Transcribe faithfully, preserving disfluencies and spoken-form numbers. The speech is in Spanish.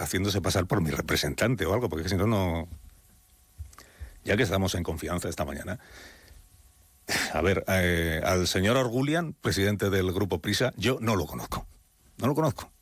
haciéndose pasar por mi representante o algo, porque si no, no... Ya que estamos en confianza esta mañana, a ver, eh, al señor Argulian, presidente del Grupo Prisa, yo no lo conozco, no lo conozco.